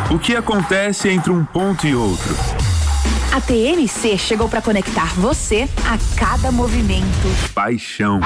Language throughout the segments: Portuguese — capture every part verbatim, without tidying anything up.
O que acontece entre um ponto e outro? A T M C chegou para conectar você a cada movimento. Paixão.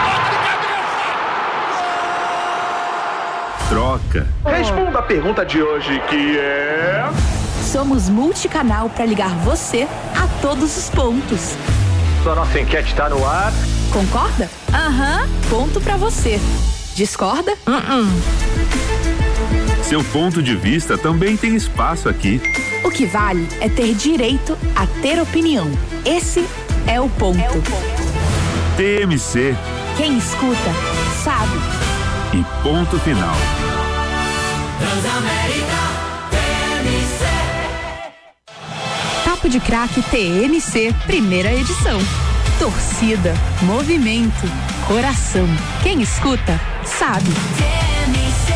Troca. Responda a pergunta de hoje, que é... Somos multicanal para ligar você a todos os pontos. A nossa enquete está no ar. Concorda? Aham, ponto para você. Discorda? Uh-uh. Seu ponto de vista também tem espaço aqui. O que vale é ter direito a ter opinião. Esse é o ponto. É o ponto. T M C. Quem escuta, sabe. E ponto final. Transamérica T M C. Papo de Craque T M C, primeira edição. Torcida, movimento, coração. Quem escuta, sabe. T M C.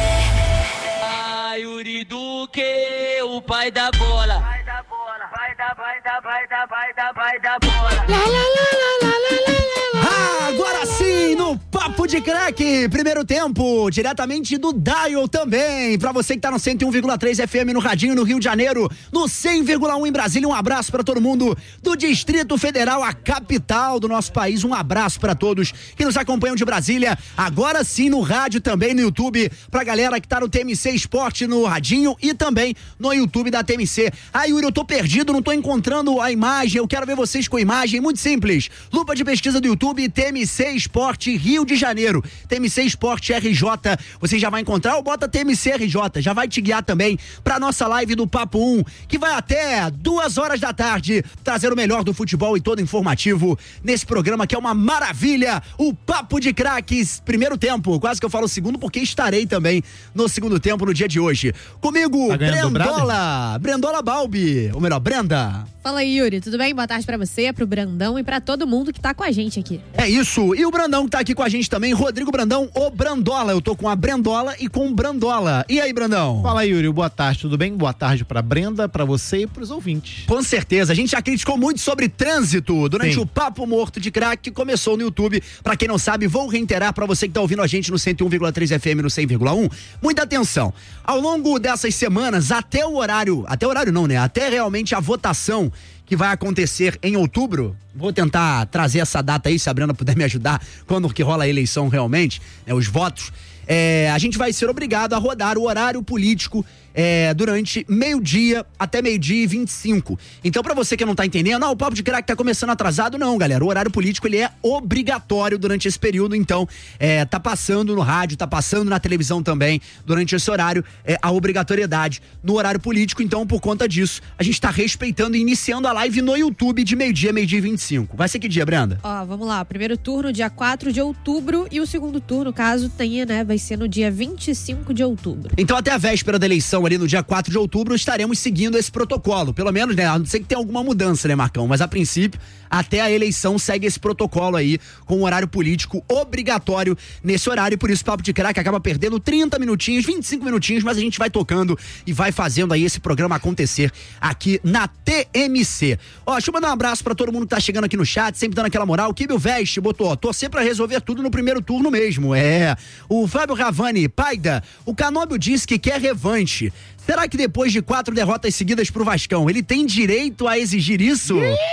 Ah, Yuri Duque, o pai da bola. Vai da bola, vai da, vai da, vai da, vai da, vai da bola. Lá, lá, lá, lá, lá, lá, lá. Ah, agora sim, no Papo de Craque, primeiro tempo, diretamente do Dial também, pra você que tá no cento e um vírgula três F M no Radinho, no Rio de Janeiro, no cem vírgula um em Brasília, um abraço pra todo mundo do Distrito Federal, a capital do nosso país, um abraço pra todos que nos acompanham de Brasília, agora sim no rádio também, no YouTube, pra galera que tá no T M C Esporte no Radinho e também no YouTube da T M C. Ah, Yuri, eu tô perdido, não tô encontrando a imagem, eu quero ver vocês com a imagem, muito simples, lupa de pesquisa do YouTube, T M C Esporte Rio de Janeiro, T M C Esporte R J, você já vai encontrar, ou bota T M C R J, já vai te guiar também pra nossa live do Papo um, que vai até duas horas da tarde, trazer o melhor do futebol e todo informativo nesse programa que é uma maravilha, o Papo de Craques, primeiro tempo, quase que eu falo segundo, porque estarei também no segundo tempo no dia de hoje. Comigo, tá Brendola, Brendola Balbi, ou melhor, Brenda. Fala aí, Yuri, tudo bem? Boa tarde pra você, pro Brandão e pra todo mundo que tá com a gente aqui. É isso, e o Brandão que tá aqui com a gente também, Rodrigo Brandão, o Brandola, eu tô com a Brendola e com o Brandola. E aí, Brandão? Fala aí, Yuri, boa tarde, tudo bem? Boa tarde pra Brenda, pra você e pros ouvintes. Com certeza, a gente já criticou muito sobre trânsito durante Sim. o Papo Morto de Craque que começou no YouTube. Pra quem não sabe, vou reiterar pra você que tá ouvindo a gente no cento e um vírgula três F M no cem vírgula um, muita atenção. Ao longo dessas semanas, até o horário, até o horário não, né? Até realmente a votação que vai acontecer em outubro, vou tentar trazer essa data aí, se a Brenda puder me ajudar, quando que rola a eleição realmente, né, os votos, é, a gente vai ser obrigado a rodar o horário político é, durante meio-dia até meio-dia e vinte e cinco. Então, pra você que não tá entendendo, ah, o Papo de Craque tá começando atrasado, não, galera. O horário político, ele é obrigatório durante esse período, então, é, tá passando no rádio, tá passando na televisão também, durante esse horário, é, a obrigatoriedade no horário político. Então, por conta disso, a gente tá respeitando e iniciando a live no YouTube de meio-dia, meio-dia e vinte e cinco. Vai ser que dia, Brenda? Ó, vamos lá, primeiro turno dia quatro de outubro e o segundo turno, caso tenha, né, vai ser no dia vinte e cinco de outubro. Então, até a véspera da eleição ali no dia quatro de outubro, estaremos seguindo esse protocolo. Pelo menos, né? A não ser que tenha alguma mudança, né, Marcão? Mas a princípio, até a eleição segue esse protocolo aí, com o horário político obrigatório nesse horário. E por isso o Papo de Craque acaba perdendo trinta minutinhos, vinte e cinco minutinhos, mas a gente vai tocando e vai fazendo aí esse programa acontecer aqui na T M C. Ó, deixa eu mandar um abraço pra todo mundo que tá chegando aqui no chat, sempre dando aquela moral. O Kibel Veste botou, ó, torcer pra resolver tudo no primeiro turno mesmo. É. O Fábio Ravani, Paida, o Canóbio disse que quer revanche. Será que depois de quatro derrotas seguidas pro Vascão, ele tem direito a exigir isso?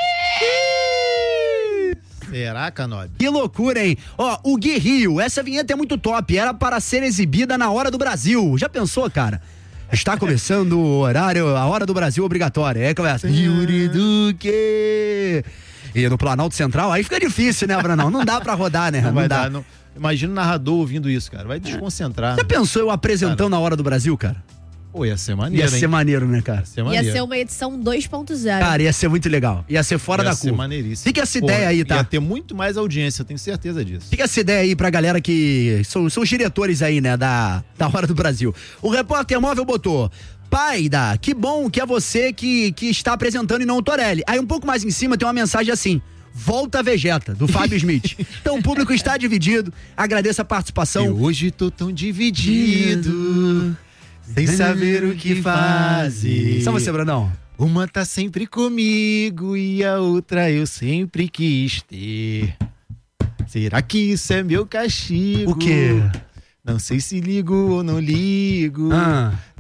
Será, Canóbio? Que loucura, hein? Ó, o Gui Rio, essa vinheta é muito top, era para ser exibida na Hora do Brasil. Já pensou, cara? Está começando o horário, a Hora do Brasil obrigatória. É, começa. Yuri Duque. E no Planalto Central, aí fica difícil, né, Branão? Não dá pra rodar, né? Não, não vai dá. dar, não. Imagina o narrador ouvindo isso, cara. Vai desconcentrar. Já pensou eu apresentando cara, na Hora do Brasil, cara? Pô, ia ser maneiro, Ia ser hein? maneiro, né, cara? Ia ser maneiro. Ia ser uma edição dois ponto zero. Cara, ia ser muito legal. Ia ser fora ia da ser curva. maneiríssimo. Fica essa Pô, ideia aí, tá? Ia ter muito mais audiência, eu tenho certeza disso. Fica essa ideia aí pra galera que são, são os diretores aí, né, da, da Hora do Brasil. O repórter móvel botou: Paida, que bom que é você que, que está apresentando e não o Torelli. Aí um pouco mais em cima tem uma mensagem assim: volta Vegeta, do Fábio Smith. Então o público está dividido, agradeço a participação. Eu hoje tô tão dividido, sem saber o que fazer. Só você, Brandão. Uma tá sempre comigo e a outra eu sempre quis ter. Será que isso é meu castigo? O quê? Não sei se ligo ou não ligo. Ah.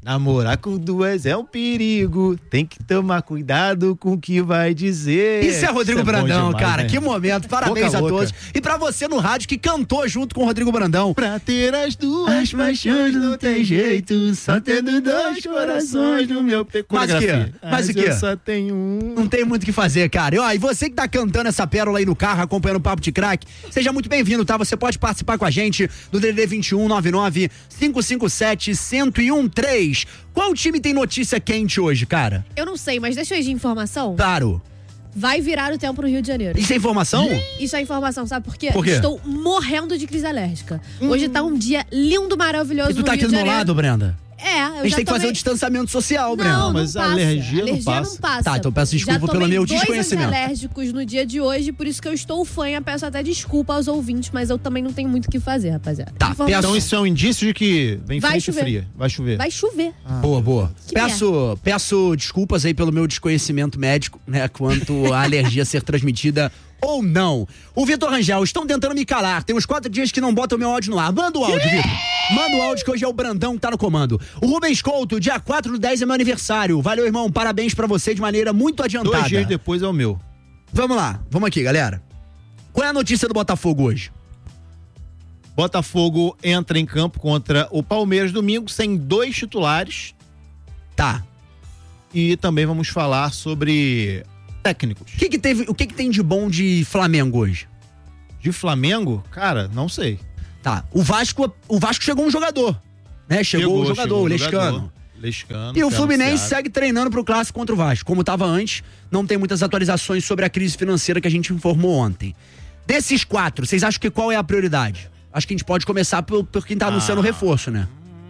Namorar com duas é um perigo, tem que tomar cuidado com o que vai dizer. Isso é Rodrigo Isso é Brandão, demais, cara, né? que momento, parabéns Boca a louca. todos. E pra você no rádio que cantou junto com o Rodrigo Brandão. Pra ter as duas paixões não tem jeito, só tendo dois corações no meu peito. Mas o quê? Mas o quê? Eu só tenho um. Não tem muito o que fazer, cara. E, ó, e você que tá cantando essa pérola aí no carro, acompanhando o Papo de Crack, seja muito bem-vindo, tá? Você pode participar com a gente do D D D vinte e um, nove nove, cinco cinco sete, um zero um três. Qual time tem notícia quente hoje, cara? Eu não sei, mas deixa eu ir de informação. Claro. Vai virar o tempo no Rio de Janeiro. Isso é informação? Isso é informação, sabe por quê? Por quê? Estou morrendo de crise alérgica. Hoje tá um dia lindo, maravilhoso E tu no tá Rio aqui do de meu Janeiro. lado, Brenda? É, eu A gente já tem que fazer tomei... o distanciamento social, Brenda. Não, não mas passa. alergia não alergia passa. não passa. Tá, então peço desculpa Já pelo tomei meu dois desconhecimento. antialérgicos no dia de hoje, por isso que eu estou fanha. Peço até desculpa aos ouvintes, mas eu também não tenho muito o que fazer, rapaziada. Tá, Informação. Então isso é um indício de que vem Vai frente chover. fria. Vai chover. Vai chover. Boa, boa. Que Peço, peço desculpas aí pelo meu desconhecimento médico, né, quanto à alergia ser transmitida ou não. O Vitor Rangel, estão tentando me calar. Tem uns quatro dias que não botam o meu áudio no ar. Manda o áudio, Vitor. Manda o áudio que hoje é o Brandão que tá no comando. O Rubens Couto, dia quatro do dez é meu aniversário. Valeu, irmão. Parabéns pra você de maneira muito adiantada. Dois dias depois é o meu. Vamos lá. Vamos aqui, galera. Qual é a notícia do Botafogo hoje? Botafogo entra em campo contra o Palmeiras domingo sem dois titulares. Tá. E também vamos falar sobre técnicos. O que que teve, o que que tem de bom de Flamengo hoje? De Flamengo, cara, não sei. Tá. O Vasco, o Vasco chegou um jogador, né? Chegou, o jogador, chegou o um Lescano. jogador. Lescano. E o foi Fluminense anunciado. segue treinando pro clássico contra o Vasco. Como estava antes, não tem muitas atualizações sobre a crise financeira que a gente informou ontem. Desses quatro, vocês acham que qual é a prioridade? Acho que a gente pode começar por, por quem tá anunciando o Ah. reforço, né?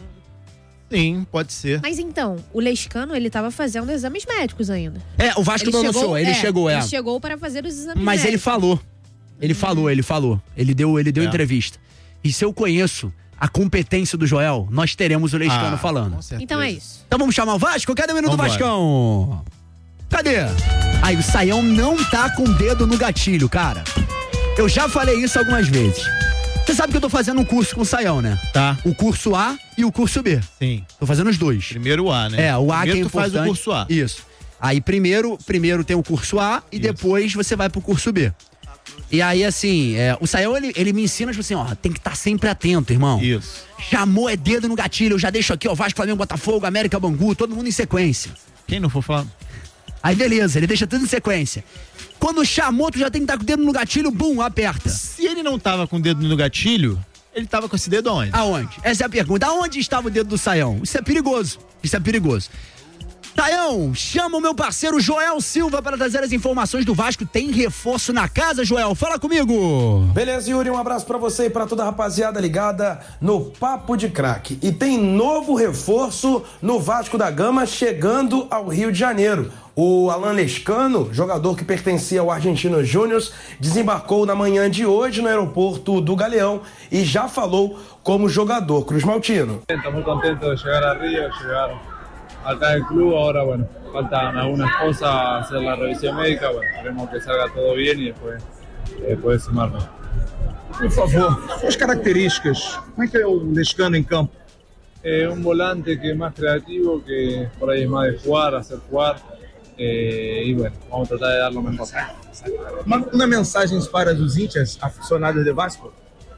Sim, pode ser. Mas então, o Lescano, ele tava fazendo exames médicos ainda. É, o Vasco não anunciou, ele chegou, é. Ele chegou para fazer os exames Mas ele médicos. falou. Ele falou, ele falou. Ele deu, ele deu É. entrevista. E se eu conheço a competência do Joel, nós teremos o Lescano Ah, falando. com certeza. Então é isso. Então vamos chamar o Vasco? Cadê o menino do Vambora. Vascão? Cadê? Aí o Saião não tá com o dedo no gatilho, cara. Eu já falei isso algumas vezes. Você sabe que eu tô fazendo um curso com o Saião, né? Tá, O curso A e o curso B. sim. Tô fazendo os dois. Primeiro o A, né? É, o A Primeiro que é tu faz importante. o curso A. Isso. Aí primeiro, primeiro tem o curso A e Isso. depois você vai pro curso B. E aí, assim, é, o Saião, ele, ele me ensina, tipo assim, ó, tem que estar sempre atento, irmão. Isso. Chamou, é dedo no gatilho, eu já deixo aqui, ó, Vasco, Flamengo, Botafogo, América, Bangu, todo mundo em sequência. Quem não for falar? Aí beleza, ele deixa tudo em sequência. Quando chamou, tu já tem que estar com o dedo no gatilho, bum, aperta. Se ele não tava com o dedo no gatilho, ele tava com esse dedo aonde? Aonde? Essa é a pergunta. Aonde estava o dedo do Saião? Isso é perigoso. Isso é perigoso. Saião, chama o meu parceiro Joel Silva para trazer as informações do Vasco. Tem reforço na casa, Joel? Fala comigo. Beleza, Yuri, um abraço pra você e pra toda a rapaziada ligada no Papo de Crack. E tem novo reforço no Vasco da Gama chegando ao Rio de Janeiro. O Alan Lescano, jogador que pertencia ao Argentino Júnior, desembarcou na manhã de hoje no aeroporto do Galeão e já falou como jogador Cruz Maltino. Estamos muy contentos de llegar a Río, llegar acá al club. Ahora, bueno, faltan algunas cosas, hacer la revisión médica. Bueno, esperemos que salga todo bien y después eh, poder sumarnos. Por favor, suas características. Como é que é o Lescano em campo? Eh, un volante que es más creativo, que por ahí es más de jugar, hacer jugar. Eh, y bueno, vamos a tratar de dar lo mejor. Uma, uma mensagem para os índios aficionados de Vasco?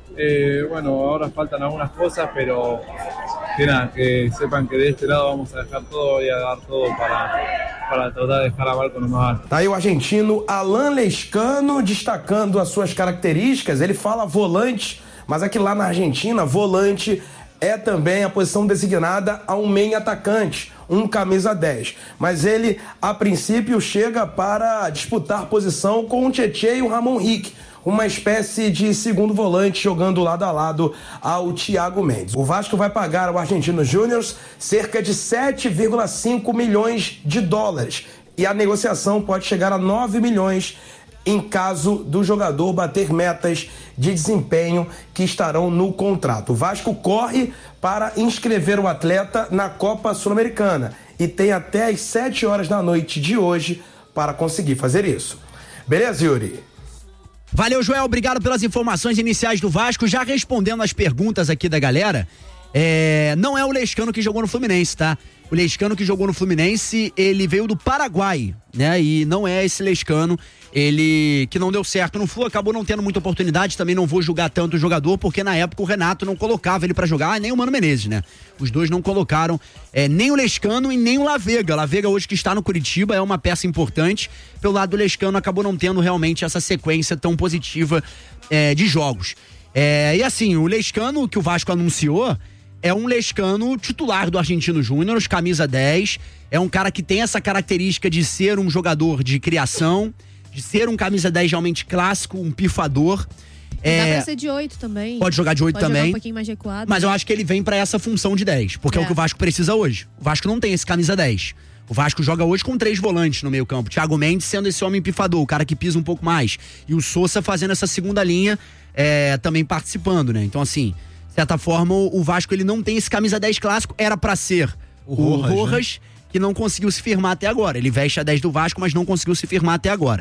Eh, bueno, ahora faltan algunas cosas, pero que nada, que sepan que de este lado vamos a dejar todo y a dar todo para, para tratar de dejar a Vasco no más alto. Tá aí o argentino Alan Lescano destacando as suas características. Ele fala volante, mas aqui lá na Argentina, volante é também a posição designada a um meia atacante, um camisa dez. Mas ele, a princípio, chega para disputar posição com o Tietê e o Ramon Rick, uma espécie de segundo volante jogando lado a lado ao Thiago Mendes. O Vasco vai pagar ao Argentino Júnior cerca de sete vírgula cinco milhões de dólares e a negociação pode chegar a nove milhões em caso do jogador bater metas de desempenho que estarão no contrato. O Vasco corre para inscrever o atleta na Copa Sul-Americana e tem até às sete horas da noite de hoje para conseguir fazer isso. Beleza, Yuri? Valeu, Joel. Obrigado pelas informações iniciais do Vasco. Já respondendo as perguntas aqui da galera, É, não é o Lescano que jogou no Fluminense, tá? O Lescano que jogou no Fluminense, ele veio do Paraguai, né? E não é esse Lescano, ele que não deu certo no Flu, acabou não tendo muita oportunidade, também não vou julgar tanto o jogador, porque na época o Renato não colocava ele pra jogar, nem o Mano Menezes, né? Os dois não colocaram é, nem o Lescano e nem o Lavega. Lavega hoje que está no Curitiba é uma peça importante, pelo lado do Lescano acabou não tendo realmente essa sequência tão positiva é, de jogos. É, e assim, o Lescano que o Vasco anunciou é um Lescano titular do Argentino Júnior, camisa dez, é um cara que tem essa característica de ser um jogador de criação, de ser um camisa dez realmente clássico, um pifador. É, dá pra ser de oito também. Pode jogar de oito também. Jogar um pouquinho mais recuado. Mas eu acho que ele vem pra essa função de dez, porque é. é o que o Vasco precisa hoje. O Vasco não tem esse camisa dez. O Vasco joga hoje com três volantes no meio campo. Thiago Mendes sendo esse homem pifador, o cara que pisa um pouco mais. E o Sousa fazendo essa segunda linha, é, também participando, né? Então assim, de certa forma, o Vasco ele não tem esse camisa dez clássico. Era pra ser o, o Rojas, Rojas né? que não conseguiu se firmar até agora. Ele veste a dez do Vasco, mas não conseguiu se firmar até agora.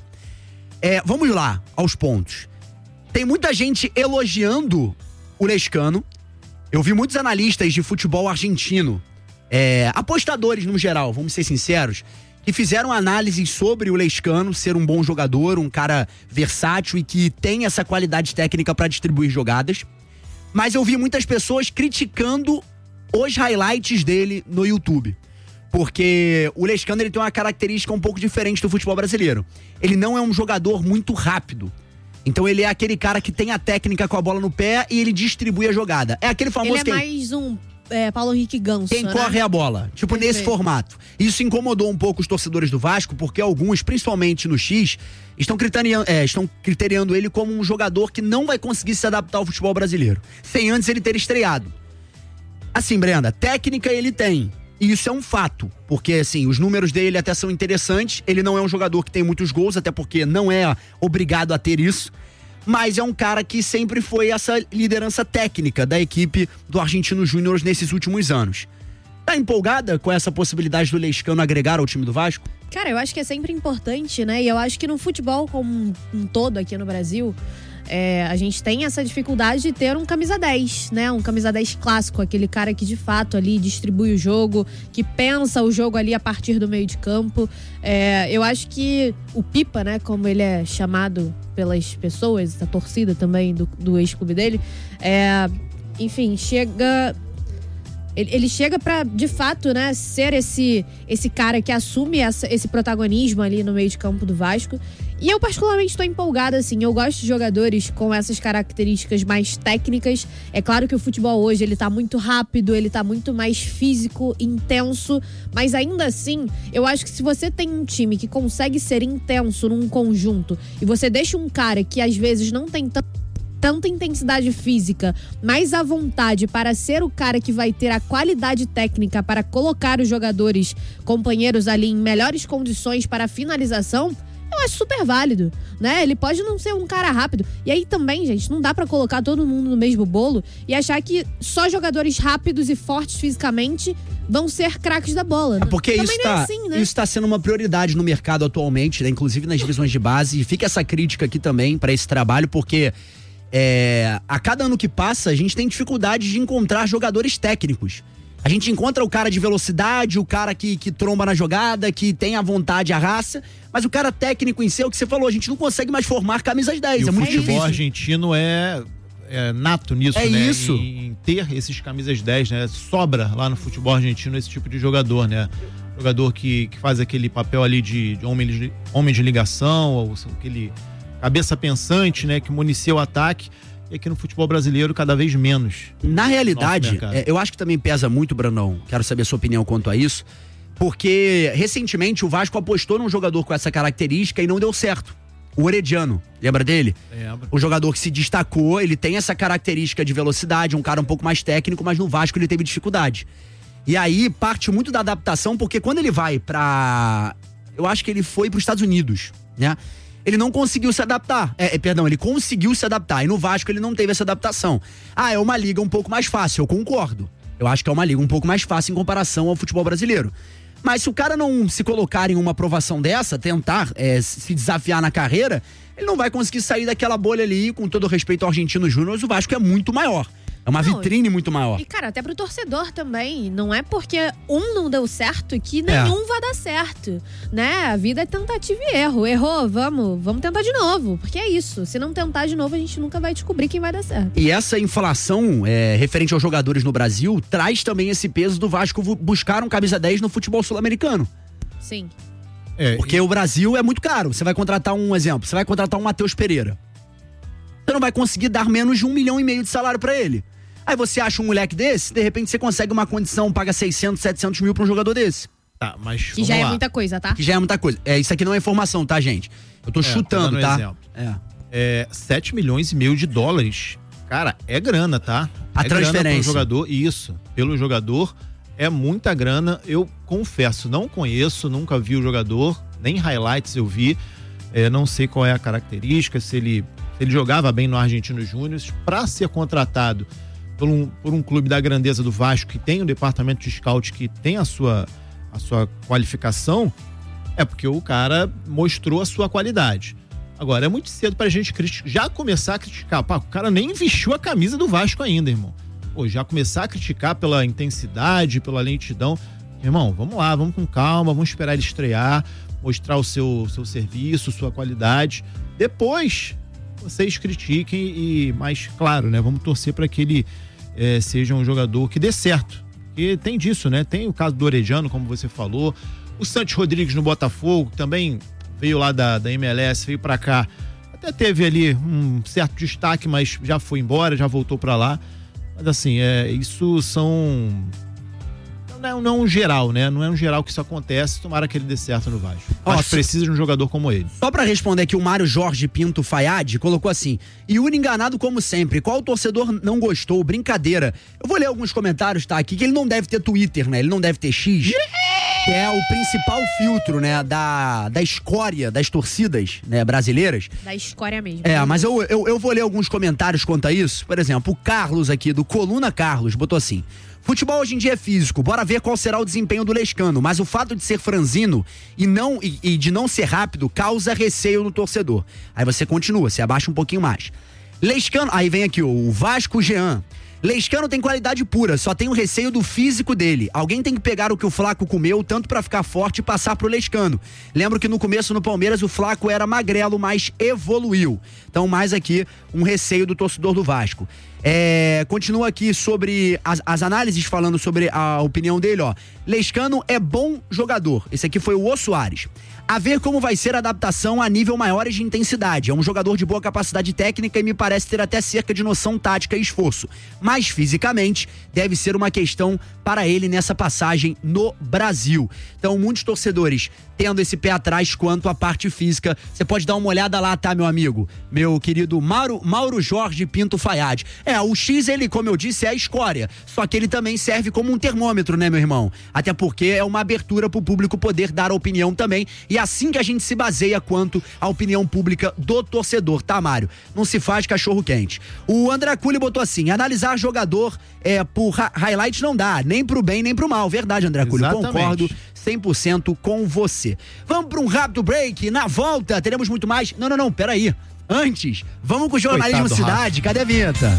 É, vamos lá, aos pontos. Tem muita gente elogiando o Lescano. Eu vi muitos analistas de futebol argentino, é, apostadores no geral, vamos ser sinceros, que fizeram análises sobre o Lescano ser um bom jogador, um cara versátil e que tem essa qualidade técnica para distribuir jogadas. Mas eu vi muitas pessoas criticando os highlights dele no YouTube. Porque o Lescano ele tem uma característica um pouco diferente do futebol brasileiro. Ele não é um jogador muito rápido. Então ele é aquele cara que tem a técnica com a bola no pé e ele distribui a jogada. É aquele famoso... Ele é quem... mais um é, Paulo Henrique Ganso, Quem né? corre a bola. Tipo, Perfeito. Nesse formato. Isso incomodou um pouco os torcedores do Vasco, porque alguns, principalmente no X, estão criteriando, é, estão criteriando ele como um jogador que não vai conseguir se adaptar ao futebol brasileiro, sem antes ele ter estreado. Assim, Brenda, técnica ele tem. E isso é um fato, porque assim, os números dele até são interessantes, ele não é um jogador que tem muitos gols, até porque não é obrigado a ter isso, mas é um cara que sempre foi essa liderança técnica da equipe do Argentino Júnior nesses últimos anos. Tá empolgada com essa possibilidade do Lescano agregar ao time do Vasco? Cara, eu acho que é sempre importante, né? E eu acho que no futebol como um todo aqui no Brasil, É, a gente tem essa dificuldade de ter um camisa dez, né? Um camisa dez clássico, aquele cara que de fato ali distribui o jogo, que pensa o jogo ali a partir do meio de campo. É, eu acho que o Pipa, né? Como ele é chamado pelas pessoas, a torcida também do, do ex-clube dele, é, enfim, chega... Ele, ele chega pra, de fato, né, ser esse, esse cara que assume essa, esse protagonismo ali no meio de campo do Vasco. E eu particularmente estou empolgada, assim, eu gosto de jogadores com essas características mais técnicas. É claro que o futebol hoje, ele tá muito rápido, ele tá muito mais físico, intenso, mas ainda assim, eu acho que se você tem um time que consegue ser intenso num conjunto e você deixa um cara que às vezes não tem tanto tanta intensidade física, mas a vontade para ser o cara que vai ter a qualidade técnica para colocar os jogadores companheiros ali em melhores condições para a finalização, eu acho super válido, né? Ele pode não ser um cara rápido. E aí também, gente, não dá pra colocar todo mundo no mesmo bolo e achar que só jogadores rápidos e fortes fisicamente vão ser craques da bola. É porque também isso tá, é assim, né? isso tá sendo uma prioridade no mercado atualmente, né? Inclusive nas divisões de base. E fica essa crítica aqui também pra esse trabalho, porque é, a cada ano que passa, a gente tem dificuldade de encontrar jogadores técnicos. A gente encontra o cara de velocidade, o cara que, que tromba na jogada, que tem a vontade, a raça, mas o cara técnico em si, é o que você falou, a gente não consegue mais formar camisas dez, e é o muito futebol difícil. argentino é, é nato nisso, é né? Isso. Em, em ter esses camisas dez, né? Sobra lá no futebol argentino esse tipo de jogador, né? Jogador que, que faz aquele papel ali de, de homem, de homem de ligação, ou aquele cabeça pensante, né? Que municia o ataque. E aqui no futebol brasileiro, cada vez menos. Na realidade, é, eu acho que também pesa muito, Brandão, quero saber a sua opinião quanto a isso, porque recentemente o Vasco apostou num jogador com essa característica e não deu certo. O Orediano, lembra dele? Lembra. O jogador que se destacou, ele tem essa característica de velocidade, um cara um pouco mais técnico, mas no Vasco ele teve dificuldade. E aí parte muito da adaptação, porque quando ele vai pra... Eu acho que ele foi pros Estados Unidos, né? Ele não conseguiu se adaptar. É, perdão, ele conseguiu se adaptar. E no Vasco ele não teve essa adaptação. Ah, é uma liga um pouco mais fácil, eu concordo. Eu acho que é uma liga um pouco mais fácil em comparação ao futebol brasileiro. Mas se o cara não se colocar em uma aprovação dessa, tentar é, se desafiar na carreira, ele não vai conseguir sair daquela bolha ali, com todo respeito ao Argentino Júnior, o Vasco é muito maior. É uma Não, vitrine muito maior. E, cara, até pro torcedor também. Não é porque um não deu certo que nenhum é. vai dar certo, né? A vida é tentativa e erro. Errou, vamos, vamos tentar de novo. Porque é isso. Se não tentar de novo, a gente nunca vai descobrir quem vai dar certo. E essa inflação é, referente aos jogadores no Brasil traz também esse peso do Vasco buscar um camisa dez no futebol sul-americano. Sim. É, porque e... o Brasil é muito caro. Você vai contratar um exemplo, você vai contratar um Matheus Pereira. Você não vai conseguir dar menos de um milhão e meio de salário pra ele. Aí você acha um moleque desse, de repente você consegue uma condição, paga seiscentos, setecentos mil pra um jogador desse. Tá, mas que já lá. é muita coisa, tá? Que já é muita coisa. É, isso aqui não é informação, tá, gente? Eu tô é, chutando, tô tá? Exemplo. É. é. sete milhões e meio de dólares. Cara, é grana, tá? A é transferência. Grana pelo jogador, isso. Pelo jogador, é muita grana. Eu confesso, não conheço, nunca vi o jogador, nem highlights eu vi. É, não sei qual é a característica, se ele, se ele jogava bem no Argentinos Júnior. Pra ser contratado Por um, por um clube da grandeza do Vasco, que tem um departamento de scout que tem a sua, a sua qualificação, é porque o cara mostrou a sua qualidade. Agora, é muito cedo pra gente criticar, já começar a criticar. Pá, o cara nem vestiu a camisa do Vasco ainda, irmão. Pô, já começar a criticar pela intensidade, pela lentidão. Irmão, vamos lá, vamos com calma, vamos esperar ele estrear, mostrar o seu, seu serviço, sua qualidade. Depois, vocês critiquem e, mais claro, né, vamos torcer para que ele é, seja um jogador que dê certo. E tem disso, né? Tem o caso do Orediano, como você falou. O Santos Rodrigues no Botafogo, que também veio lá da, da M L S, veio para cá. Até teve ali um certo destaque, mas já foi embora, já voltou para lá. Mas assim, é, isso são... Não é, não é um geral, né? Não é um geral que isso acontece. Tomara que ele dê certo no Vasco. Mas Nossa. precisa de um jogador como ele. Só pra responder aqui, o Mário Jorge Pinto Fayad colocou assim: Yuri enganado como sempre. Qual torcedor não gostou? Brincadeira. Eu vou ler alguns comentários, tá? Aqui, que ele não deve ter Twitter, né? Ele não deve ter X. Que é o principal filtro, né? Da, da escória das torcidas, né? Brasileiras. Da escória mesmo. É, mas eu, eu, eu vou ler alguns comentários quanto a isso. Por exemplo, o Carlos aqui, do Coluna Carlos, botou assim: futebol hoje em dia é físico, bora ver qual será o desempenho do Lescano, mas o fato de ser franzino e, não, e, e de não ser rápido causa receio no torcedor. Aí você continua, você abaixa um pouquinho mais. Lescano, aí vem aqui o Vasco Jean. Lescano tem qualidade pura, só tem o receio do físico dele. Alguém tem que pegar o que o Flaco comeu, tanto pra ficar forte e passar pro Lescano. Lembro que no começo no Palmeiras o Flaco era magrelo, mas evoluiu. Então mais aqui um receio do torcedor do Vasco. É, continua aqui sobre as, as análises, falando sobre a opinião dele, ó. Lescano é bom jogador. Esse aqui foi o Ô Soares. A ver como vai ser a adaptação a nível maiores de intensidade. É um jogador de boa capacidade técnica e me parece ter até cerca de noção tática e esforço. Mas fisicamente deve ser uma questão para ele nessa passagem no Brasil. Então, muitos torcedores tendo esse pé atrás quanto à parte física. Você pode dar uma olhada lá, tá, meu amigo? Meu querido Mauro, Mauro Jorge Pinto Fayad. É, o X, ele, como eu disse, é a escória. Só que ele também serve como um termômetro, né, meu irmão? Até porque é uma abertura pro público poder dar a opinião também. E é assim que a gente se baseia quanto à opinião pública do torcedor, tá, Mário? Não se faz cachorro quente. O André Culi botou assim: analisar jogador é, por highlight não dá, nem pro bem nem pro mal. Verdade, André Culi, concordo cem por cento com você. Vamos para um rápido break. Na volta teremos muito mais. Não, não, não, peraí. Antes, vamos com o Jornalismo Coitado, Cidade. Rafa. Cadê a vinheta?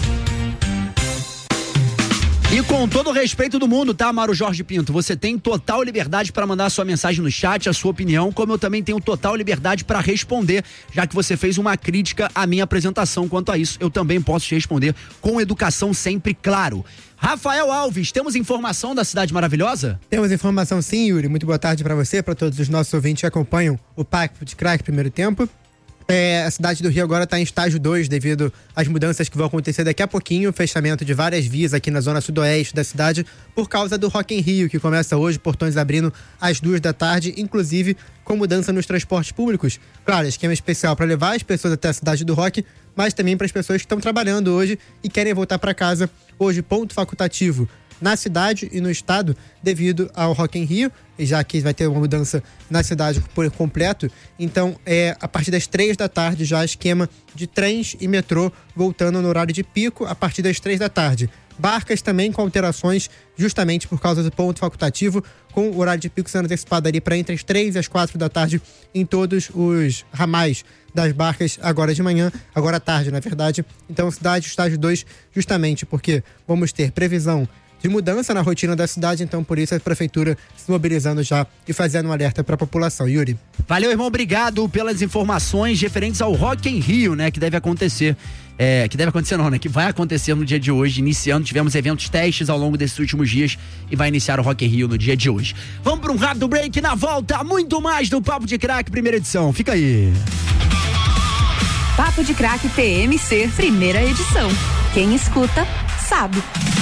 E com todo o respeito do mundo, tá, Mário Jorge Pinto? Você tem total liberdade para mandar a sua mensagem no chat, a sua opinião, como eu também tenho total liberdade para responder, já que você fez uma crítica à minha apresentação. Quanto a isso, eu também posso te responder com educação sempre, claro. Rafael Alves, temos informação da Cidade Maravilhosa? Temos informação sim, Yuri. Muito boa tarde para você, para todos os nossos ouvintes que acompanham o Papo de Craque Primeiro Tempo. É, a cidade do Rio agora está em estágio dois devido às mudanças que vão acontecer daqui a pouquinho, o fechamento de várias vias aqui na zona sudoeste da cidade por causa do Rock in Rio, que começa hoje, portões abrindo às duas da tarde, inclusive com mudança nos transportes públicos. Claro, esquema especial para levar as pessoas até a cidade do Rock, mas também para as pessoas que estão trabalhando hoje e querem voltar para casa. Hoje, ponto facultativo na cidade e no estado devido ao Rock in Rio, já que vai ter uma mudança na cidade por completo. Então, é a partir das três da tarde já esquema de trens e metrô voltando no horário de pico a partir das três da tarde. Barcas também com alterações, justamente por causa do ponto facultativo, com o horário de pico sendo antecipado ali para entre as três e as quatro da tarde em todos os ramais das barcas agora de manhã, agora à tarde, na verdade. Então, cidade, estágio dois, justamente porque vamos ter previsão de mudança na rotina da cidade, então por isso a prefeitura se mobilizando já e fazendo um alerta para a população. Yuri. Valeu, irmão, obrigado pelas informações referentes ao Rock in Rio, né, que deve acontecer, é, que deve acontecer não, né, que vai acontecer no dia de hoje, iniciando, tivemos eventos testes ao longo desses últimos dias e vai iniciar o Rock in Rio no dia de hoje. Vamos para um rápido break, na volta, muito mais do Papo de Crack, primeira edição, fica aí. Papo de Crack T M C, primeira edição. Quem escuta, sabe.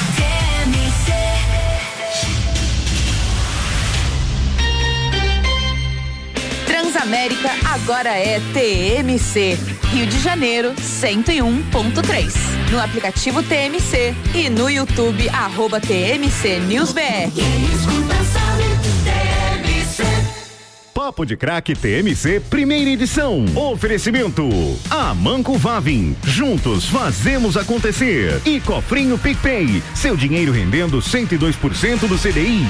Transamérica agora é T M C, Rio de Janeiro cento e um ponto três. No aplicativo T M C e no YouTube, arroba T M C News B R. Papo de Crack T M C, primeira edição. Oferecimento: Amanco Vavin. Juntos fazemos acontecer. E Cofrinho PicPay. Seu dinheiro rendendo cento e dois por cento do C D I.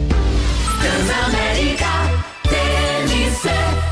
Transamérica T M C.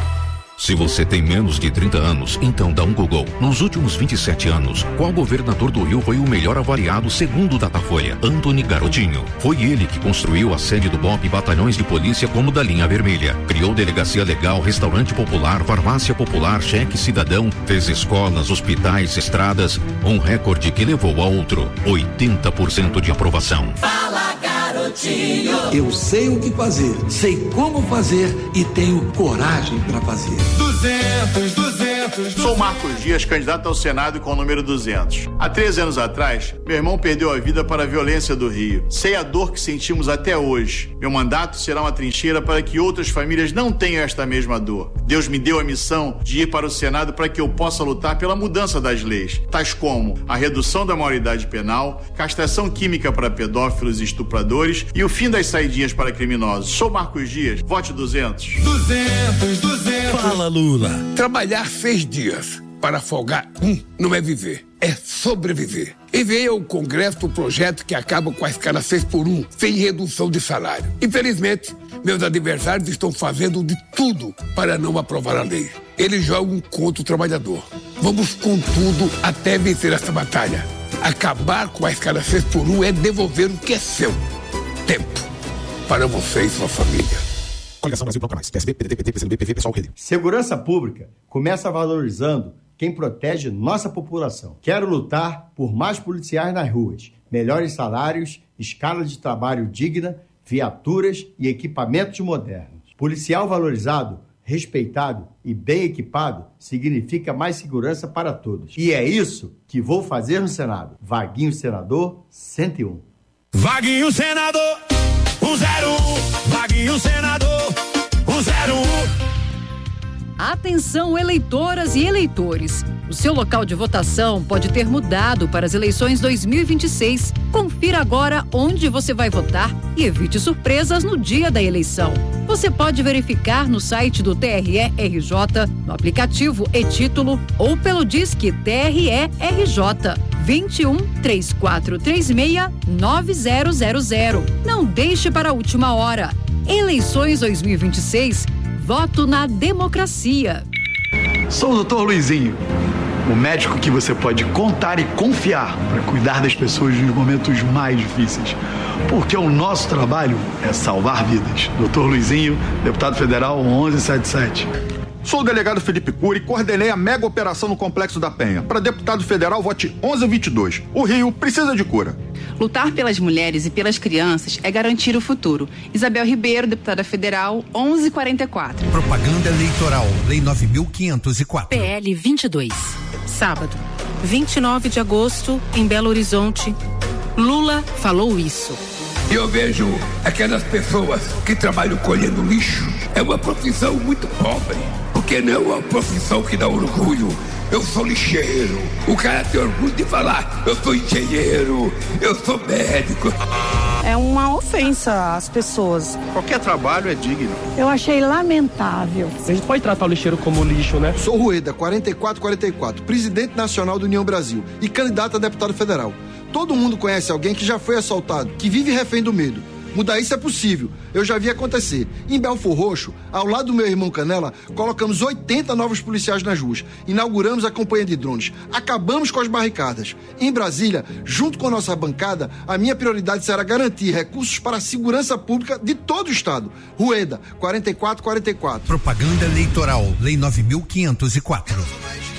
Se você tem menos de trinta anos, então dá um Google. Nos últimos vinte e sete anos, qual governador do Rio foi o melhor avaliado segundo o Datafolha? Antony Garotinho. Foi ele que construiu a sede do B O P e batalhões de polícia como da linha vermelha. Criou delegacia legal, restaurante popular, farmácia popular, cheque cidadão, fez escolas, hospitais, estradas. Um recorde que levou a outro. oitenta por cento de aprovação. Fala, garotinho. Eu sei o que fazer, sei como fazer e tenho coragem para fazer. duzentos, duzentos. Sou Marcos Dias, candidato ao Senado com o número duzentos. Há treze anos atrás, meu irmão perdeu a vida para a violência do Rio. Sei a dor que sentimos até hoje. Meu mandato será uma trincheira para que outras famílias não tenham esta mesma dor. Deus me deu a missão de ir para o Senado para que eu possa lutar pela mudança das leis, tais como a redução da maioridade penal, castração química para pedófilos e estupradores e o fim das saidinhas para criminosos. Sou Marcos Dias, vote duzentos. duzentos, duzentos. Fala, Lula. Trabalhar seis dias para folgar um não é viver, é sobreviver. E veio ao Congresso o projeto que acaba com a escala seis por um, sem redução de salário. Infelizmente, meus adversários estão fazendo de tudo para não aprovar a lei. Eles jogam contra o trabalhador. Vamos com tudo até vencer essa batalha. Acabar com a escala seis por um é devolver o que é seu. Tempo para você e sua família. Coligação Brasil Bloco Mais, P S B, P D T, P T, P C B, P V, Pessoal, Rede. Segurança Pública começa valorizando quem protege nossa população. Quero lutar por mais policiais nas ruas, melhores salários, escala de trabalho digna, viaturas e equipamentos modernos. Policial valorizado, respeitado e bem equipado significa mais segurança para todos. E é isso que vou fazer no Senado. Vaguinho Senador cento e um. Vaguinho Senador cento e um. Vaguinho Senador cento e um. Atenção, eleitoras e eleitores. O seu local de votação pode ter mudado para as eleições dois mil e vinte e seis. Confira agora onde você vai votar e evite surpresas no dia da eleição. Você pode verificar no site do T R E R J, no aplicativo e-Título ou pelo Disque T R E R J vinte e um, três quatro três seis, nove zero zero zero. Não deixe para a última hora. Eleições dois mil e vinte e seis. Voto na democracia. Sou o doutor Luizinho, o médico que você pode contar e confiar para cuidar das pessoas nos momentos mais difíceis. Porque o nosso trabalho é salvar vidas. doutor Luizinho, deputado federal onze setenta e sete. Sou o delegado Felipe Cury e coordenei a mega operação no Complexo da Penha. Para deputado federal, vote onze vinte e dois. O Rio precisa de cura. Lutar pelas mulheres e pelas crianças é garantir o futuro. Isabel Ribeiro, deputada federal, onze quarenta e quatro. Propaganda eleitoral, Lei nove mil quinhentos e quatro. P L vinte e dois. Sábado, vinte e nove de agosto, em Belo Horizonte. Lula falou isso. Eu vejo aquelas pessoas que trabalham colhendo lixo. É uma profissão muito pobre, porque não é uma profissão que dá orgulho. Eu sou lixeiro. O cara tem orgulho de falar, eu sou engenheiro, eu sou médico. É uma ofensa às pessoas. Qualquer trabalho é digno. Eu achei lamentável. A gente pode tratar o lixeiro como lixo, né? Sou Rueda, quarenta e quatro quarenta e quatro, presidente nacional do União Brasil e candidato a deputado federal. todo mundo conhece alguém que já foi assaltado, que vive refém do medo. Mudar isso é possível, eu já vi acontecer. Em Belfor Roxo, ao lado do meu irmão Canela, colocamos oitenta novos policiais nas ruas, inauguramos a campanha de drones, acabamos com as barricadas. Em Brasília, junto com a nossa bancada, a minha prioridade será garantir recursos para a segurança pública de todo o estado. Rueda, quarenta e quatro quarenta e quatro. Propaganda eleitoral, Lei nove mil quinhentos e quatro.